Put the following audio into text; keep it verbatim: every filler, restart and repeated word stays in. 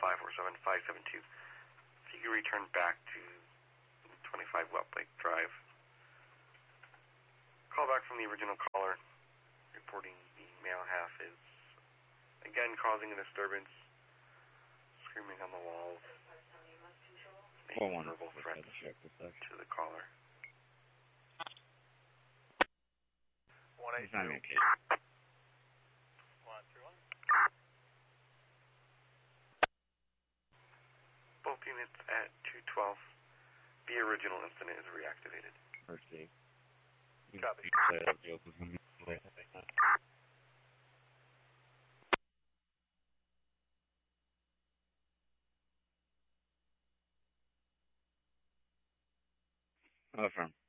five four seven, five seven two. So you can return back to twenty-five Wet Lake Drive. Call back from the original caller, reporting the male half is again causing a disturbance, screaming on the walls, making well, verbal threats to the caller. one eight two. one three one. Both units at two twelve. The original incident is reactivated. Mercy. Copy. Affirm.